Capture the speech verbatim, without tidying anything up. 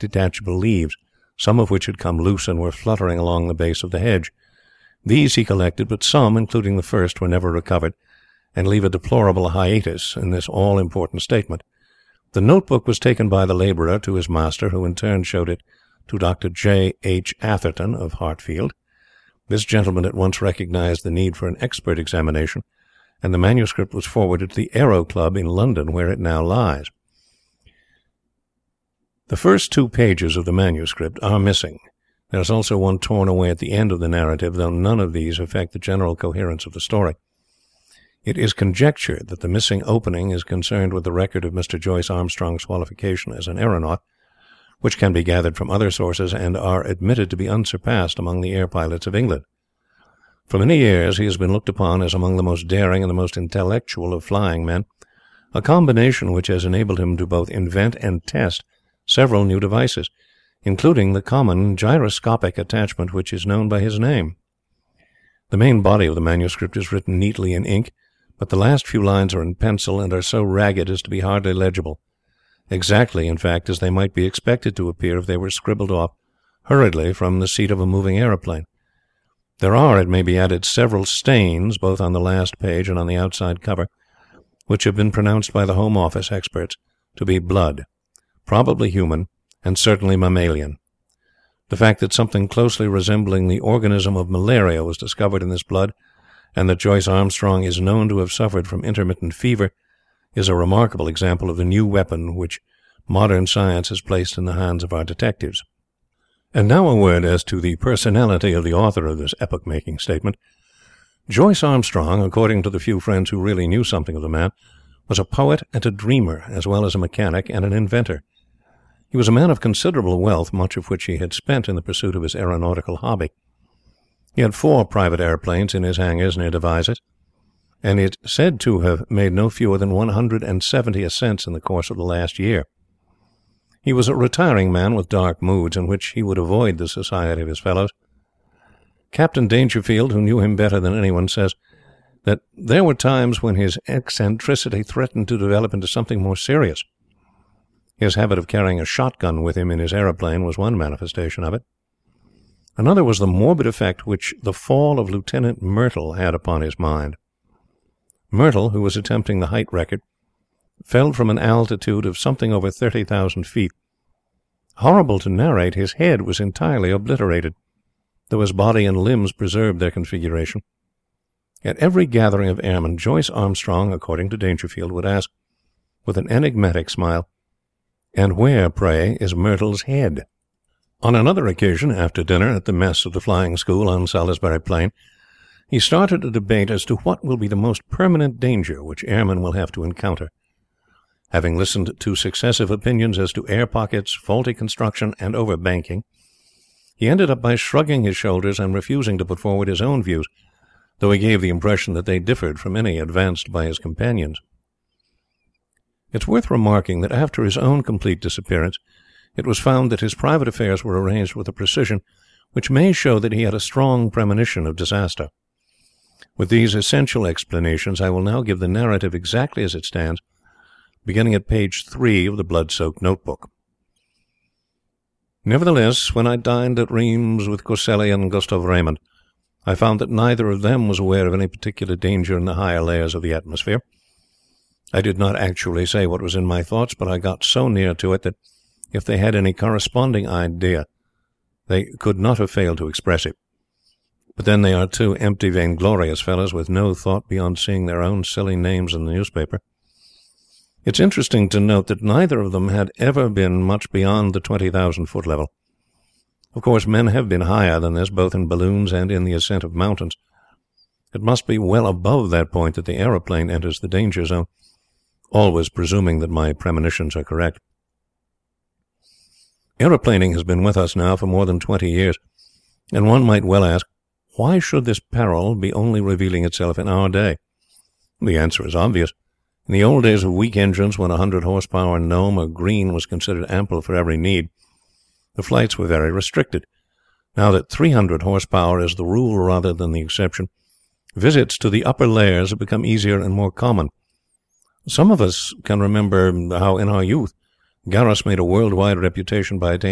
detachable leaves, some of which had come loose and were fluttering along the base of the hedge. These he collected, but some, including the first, were never recovered, and leave a deplorable hiatus in this all-important statement. The notebook was taken by the labourer to his master, who in turn showed it to Doctor J. H. Atherton of Hartfield. This gentleman at once recognized the need for an expert examination, and the manuscript was forwarded to the Aero Club in London, where it now lies. The first two pages of the manuscript are missing. There is also one torn away at the end of the narrative, though none of these affect the general coherence of the story. It is conjectured that the missing opening is concerned with the record of Mister Joyce Armstrong's qualification as an aeronaut, which can be gathered from other sources and are admitted to be unsurpassed among the air pilots of England. For many years he has been looked upon as among the most daring and the most intellectual of flying men, a combination which has enabled him to both invent and test several new devices, including the common gyroscopic attachment which is known by his name. The main body of the manuscript is written neatly in ink, but the last few lines are in pencil and are so ragged as to be hardly legible, exactly, in fact, as they might be expected to appear if they were scribbled off hurriedly from the seat of a moving aeroplane. There are, it may be added, several stains, both on the last page and on the outside cover, which have been pronounced by the Home Office experts to be blood, probably human, and certainly mammalian. The fact that something closely resembling the organism of malaria was discovered in this blood, and that Joyce Armstrong is known to have suffered from intermittent fever, is a remarkable example of the new weapon which modern science has placed in the hands of our detectives. And now a word as to the personality of the author of this epoch-making statement. Joyce Armstrong, according to the few friends who really knew something of the man, was a poet and a dreamer, as well as a mechanic and an inventor. He was a man of considerable wealth, much of which he had spent in the pursuit of his aeronautical hobby. He had four private airplanes in his hangars near Devizes, and is said to have made no fewer than one hundred and seventy ascents in the course of the last year. He was a retiring man with dark moods, in which he would avoid the society of his fellows. Captain Dangerfield, who knew him better than anyone, says that there were times when his eccentricity threatened to develop into something more serious. His habit of carrying a shotgun with him in his aeroplane was one manifestation of it. Another was the morbid effect which the fall of Lieutenant Myrtle had upon his mind. Myrtle, who was attempting the height record, fell from an altitude of something over thirty thousand feet. Horrible to narrate, his head was entirely obliterated, though his body and limbs preserved their configuration. At every gathering of airmen, Joyce Armstrong, according to Dangerfield, would ask, with an enigmatic smile, "And where, pray, is Myrtle's head?" On another occasion, after dinner at the mess of the flying school on Salisbury Plain, he started a debate as to what will be the most permanent danger which airmen will have to encounter. Having listened to successive opinions as to air pockets, faulty construction, and overbanking, he ended up by shrugging his shoulders and refusing to put forward his own views, though he gave the impression that they differed from any advanced by his companions. It is worth remarking that after his own complete disappearance, it was found that his private affairs were arranged with a precision which may show that he had a strong premonition of disaster. With these essential explanations, I will now give the narrative exactly as it stands, beginning at page three of the blood-soaked notebook. Nevertheless, when I dined at Rheims with Coselli and Gustav Raymond, I found that neither of them was aware of any particular danger in the higher layers of the atmosphere. I did not actually say what was in my thoughts, but I got so near to it that if they had any corresponding idea, they could not have failed to express it. But then they are two empty, vainglorious fellows with no thought beyond seeing their own silly names in the newspaper. It's interesting to note that neither of them had ever been much beyond the twenty thousand foot level. Of course, men have been higher than this, both in balloons and in the ascent of mountains. It must be well above that point that the aeroplane enters the danger zone, always presuming that my premonitions are correct. Aeroplaning has been with us now for more than twenty years, and one might well ask, why should this peril be only revealing itself in our day? The answer is obvious. In the old days of weak engines, when a hundred horsepower Gnome or Green was considered ample for every need, the flights were very restricted. Now that three hundred horsepower is the rule rather than the exception, visits to the upper layers have become easier and more common. Some of us can remember how, in our youth, Garros made a worldwide reputation by attaining